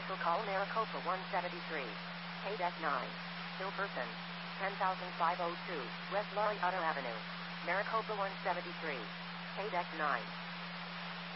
Special call Maricopa 173. Haydeck 9. Still person. 10,502, West Laurie Utter Avenue. Maricopa 173. Haydeck 9.